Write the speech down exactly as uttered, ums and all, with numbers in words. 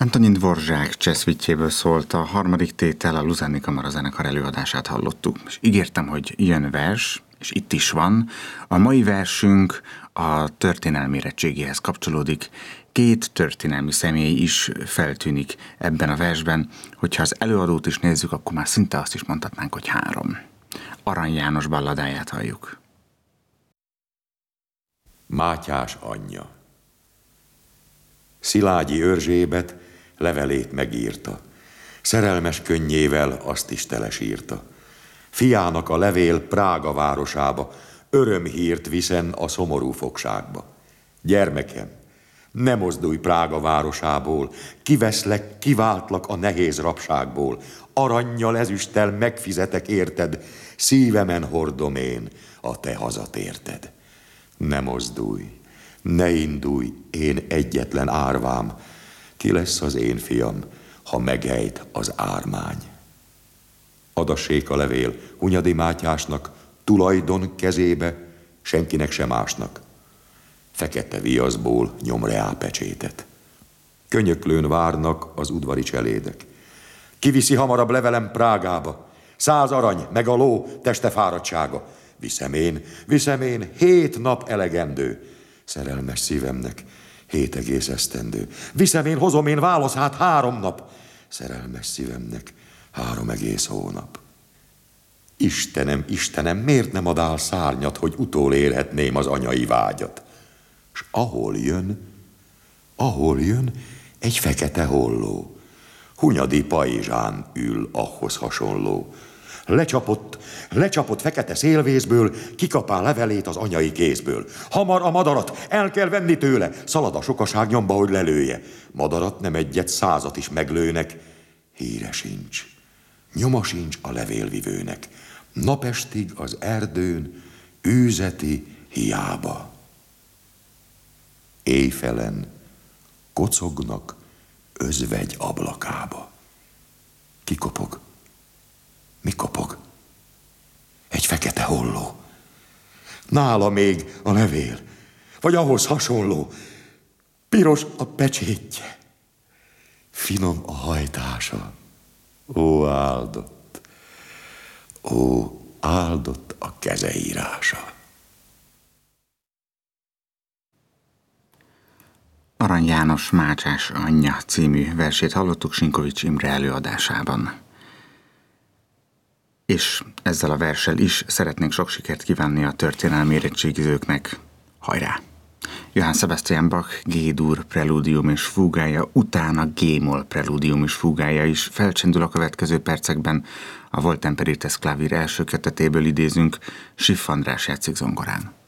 Antonin Dvorzsák Cseszvitjéből szólt a harmadik tétel, a Luzerni Kamarazenekar előadását hallottuk. És ígértem, hogy jön vers, és itt is van. A mai versünk a történelmi érettségéhez kapcsolódik. Két történelmi személy is feltűnik ebben a versben. Hogyha az előadót is nézzük, akkor már szinte azt is mondhatnánk, hogy három. Arany János balladáját halljuk. Mátyás anyja. Szilágyi Erzsébet levelét megírta, szerelmes könnyével azt is telesírta. Fiának a levél Prága városába örömhírt viszen a szomorú fogságba. Gyermekem, ne mozdulj Prága városából, kiveszlek, kiváltlak a nehéz rabságból, arannyal, ezüsttel megfizetek érted, szívemen hordom én a te hazatérted. Ne mozdulj, ne indulj, én egyetlen árvám, ki lesz az én fiam, ha megejt az ármány. Adassék a levél Hunyadi Mátyásnak, tulajdon kezébe, senkinek sem másnak. Fekete viaszból nyom reálpecsétet. Könyöklőn várnak az udvari cselédek. Kiviszi hamarabb levelem Prágába, száz arany, meg a ló teste fáradtsága. Viszem én, viszem én, hét nap elegendő, szerelmes szívemnek hét egész esztendő. Viszem én, hozom én, válasz hát három nap, szerelmes szívemnek három egész hónap. Istenem, Istenem, miért nem adál szárnyat, hogy utolérhetném az anyai vágyat? S ahol jön, ahol jön, egy fekete holló, Hunyadi pajzsán ül ahhoz hasonló. Lecsapott, lecsapott fekete szélvészből, kikapál levelét az anyai kézből. Hamar a madarat, el kell venni tőle, szalad a sokaság nyomba, hogy lelője. Madarat nem egyet, százat is meglőnek, híre sincs, nyoma sincs a levélvivőnek. Napestig az erdőn űzeti hiába. Éjfelen kocognak özvegy ablakába. Ki kopog? Mi kopog? Egy fekete holló. Nála még a levél, vagy ahhoz hasonló. Piros a pecsétje, finom a hajtása. Ó, áldott, ó, áldott a keze írása. Arany János Mátyás anyja című versét hallottuk Sinkovics Imre előadásában. És ezzel a verssel is szeretnénk sok sikert kívánni a történelmi érettségizőknek. Hajrá! Johann Sebastian Bach G-dur preludium és fúgája, utána G-moll preludium és fúgája is felcsendül a következő percekben. A Volt Temperites klavír első kötetéből idézünk, Schiff András játszik zongorán.